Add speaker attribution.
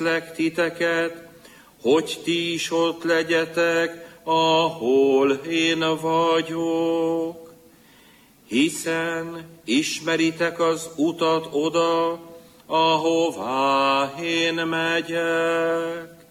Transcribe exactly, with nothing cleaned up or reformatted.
Speaker 1: viszlek titeket, hogy ti is ott legyetek, ahol én vagyok. Hiszen ismeritek az utat oda, ahová én megyek.